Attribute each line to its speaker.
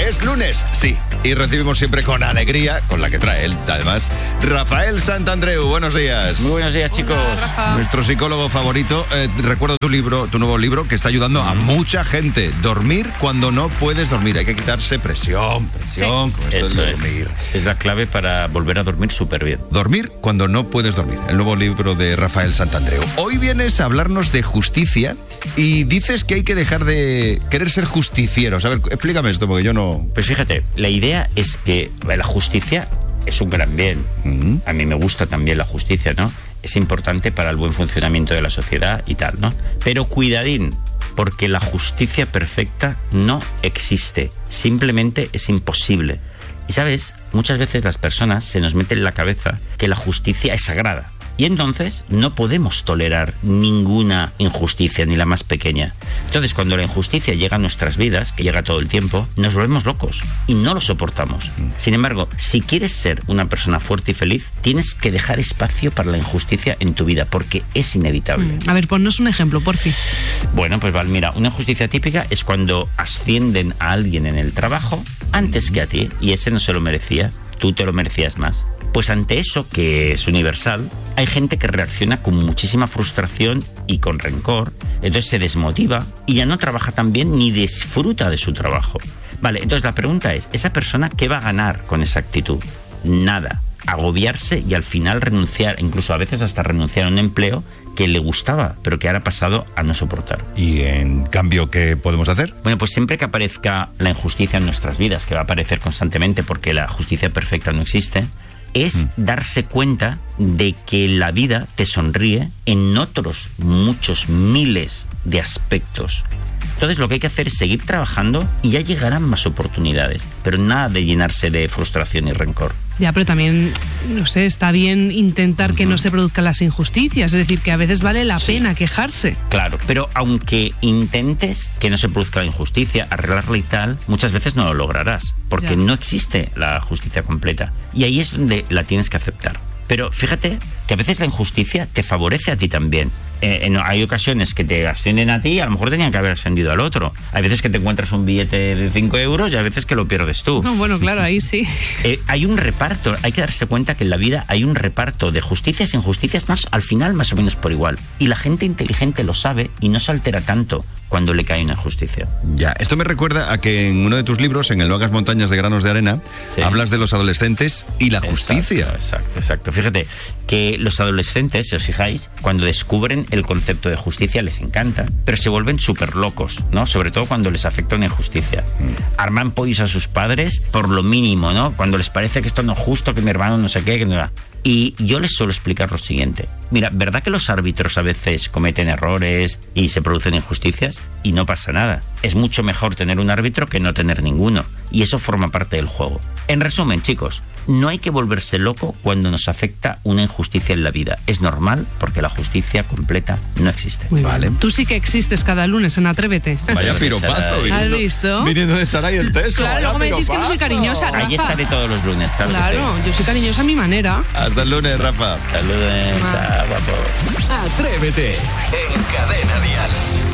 Speaker 1: Es lunes, sí, y recibimos siempre con alegría, con la que trae él, además, Rafael Santandreu. Buenos días.
Speaker 2: Muy buenos días, chicos.
Speaker 3: Hola,
Speaker 1: Nuestro psicólogo favorito. Recuerdo tu nuevo libro, que está ayudando a mucha gente. Dormir cuando no puedes dormir. Hay que quitarse presión. Como esto
Speaker 2: Eso
Speaker 1: de dormir.
Speaker 2: es la clave para volver a dormir súper bien.
Speaker 1: Dormir cuando no puedes dormir. El nuevo libro de Rafael Santandreu. Hoy vienes a hablarnos de justicia y dices que hay que dejar de querer ser justicieros. A ver, explícame esto, porque yo no...
Speaker 2: Pues fíjate, la idea es que la justicia es un gran bien. A mí me gusta también la justicia, ¿no? Es importante para el buen funcionamiento de la sociedad y tal, ¿no? Pero cuidadín, porque la justicia perfecta no existe. Simplemente es imposible. Y sabes, muchas veces las personas se nos meten en la cabeza que la justicia es sagrada. Y entonces no podemos tolerar ninguna injusticia, ni la más pequeña. Entonces, cuando la injusticia llega a nuestras vidas, que llega todo el tiempo, nos volvemos locos y no lo soportamos. Sin embargo, si quieres ser una persona fuerte y feliz, tienes que dejar espacio para la injusticia en tu vida, porque es inevitable.
Speaker 3: A ver, ponnos un ejemplo, por fin.
Speaker 2: Bueno, pues vale, mira, una injusticia típica es cuando ascienden a alguien en el trabajo antes que a ti, y ese no se lo merecía, tú te lo merecías más. Pues ante eso, que es universal, hay gente que reacciona con muchísima frustración y con rencor, entonces se desmotiva y ya no trabaja tan bien ni disfruta de su trabajo. Vale, entonces la pregunta es, ¿esa persona qué va a ganar con esa actitud? Nada. Agobiarse y al final renunciar, incluso a veces hasta renunciar a un empleo que le gustaba, pero que ahora ha pasado a no soportar.
Speaker 1: ¿Y en cambio qué podemos hacer?
Speaker 2: Bueno, pues siempre que aparezca la injusticia en nuestras vidas, que va a aparecer constantemente porque la justicia perfecta no existe, es darse cuenta de que la vida te sonríe en otros muchos miles de aspectos. Entonces lo que hay que hacer es seguir trabajando y ya llegarán más oportunidades, pero nada de llenarse de frustración y rencor.
Speaker 3: Ya, pero también, no sé, está bien intentar que no se produzcan las injusticias, es decir, que a veces vale la pena quejarse.
Speaker 2: Claro, pero aunque intentes que no se produzca la injusticia, arreglarla y tal, muchas veces no lo lograrás, porque no existe la justicia completa. Y ahí es donde la tienes que aceptar. Pero fíjate que a veces la injusticia te favorece a ti también. Hay ocasiones que te ascienden a ti y a lo mejor tenían que haber ascendido al otro. Hay veces que te encuentras un billete de 5 euros y hay veces que lo pierdes tú.
Speaker 3: No, bueno, claro, ahí sí.
Speaker 2: Hay un reparto, hay que darse cuenta que en la vida hay un reparto de justicias e injusticias al final más o menos por igual. Y la gente inteligente lo sabe y no se altera tanto cuando le cae una injusticia.
Speaker 1: Ya, esto me recuerda a que en uno de tus libros, en el No hagas montañas de granos de arena, hablas de los adolescentes y la justicia.
Speaker 2: Exacto. Fíjate que los adolescentes, si os fijáis, cuando descubren el concepto de justicia les encanta, pero se vuelven súper locos, ¿no? Sobre todo cuando les afecta una injusticia. Arman pollos a sus padres por lo mínimo, ¿no? Cuando les parece que esto no es justo, que mi hermano no sé qué, que no... Y yo les suelo explicar lo siguiente. Mira, ¿verdad que los árbitros a veces cometen errores y se producen injusticias? Y no pasa nada. Es mucho mejor tener un árbitro que no tener ninguno. Y eso forma parte del juego. En resumen, chicos, no hay que volverse loco cuando nos afecta una injusticia en la vida. Es normal porque la justicia completa no existe.
Speaker 3: Muy vale. Tú sí que existes cada lunes en Atrévete.
Speaker 1: Vaya piropazo.
Speaker 3: ¿Has visto?
Speaker 1: Viniendo de Saray Esteso.
Speaker 3: Claro, luego me decís que no soy cariñosa, Rafa.
Speaker 2: Ahí estaré todos los lunes, claro que sí.
Speaker 3: Yo soy cariñosa a mi manera.
Speaker 1: Hasta el lunes, Rafa.
Speaker 2: Hasta el lunes, guapo.
Speaker 4: Atrévete en Cadena Dial.